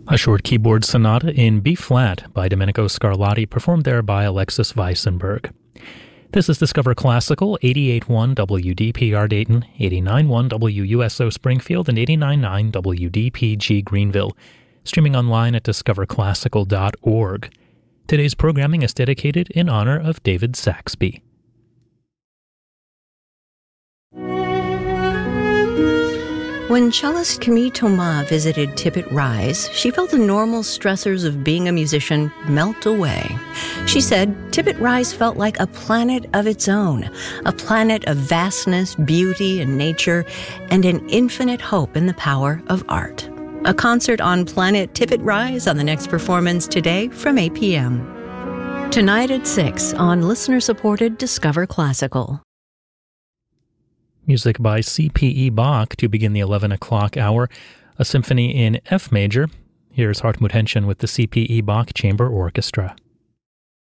A short keyboard sonata in B-flat by Domenico Scarlatti, performed there by Alexis Weissenberg. This is Discover Classical, 88.1 WDPR Dayton, 89.1 WUSO Springfield, and 89.9 WDPG Greenville, streaming online at discoverclassical.org. Today's programming is dedicated in honor of David Saxby. When cellist Camille Thomas visited Tippett Rise, she felt the normal stressors of being a musician melt away. She said Tippett Rise felt like a planet of its own, a planet of vastness, beauty, and nature, and an infinite hope in the power of art. A concert on Planet Tippett Rise on the next performance today from 8 p.m. Tonight at 6 on listener-supported Discover Classical. Music by C.P.E. Bach to begin the 11 o'clock hour, a symphony in F major. Here's Hartmut Henschen with the C.P.E. Bach Chamber Orchestra.